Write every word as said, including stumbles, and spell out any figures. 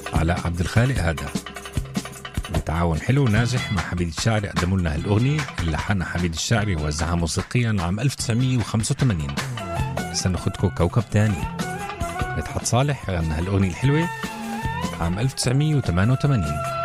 علاء عبد الخالق هذا بتعاون حلو وناجح مع حميد الشاعري قدموا لنا هالأغنية اللي لحنها حميد الشاعري ووزعها موسيقيا عام ألف وتسعمية وخمسة وثمانين. سناخدكم كوكب تاني. مدحت صالح غنى هالأغنية الحلوة عام ألف وتسعمية وثمانية وثمانين.